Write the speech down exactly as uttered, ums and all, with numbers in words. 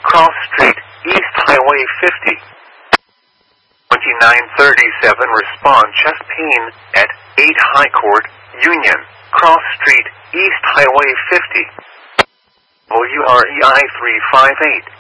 Cross Street, East Highway fifty. twenty-nine thirty-seven respond chest pain at eight High Court, Union, Cross Street, East Highway fifty. W R E I three five eight.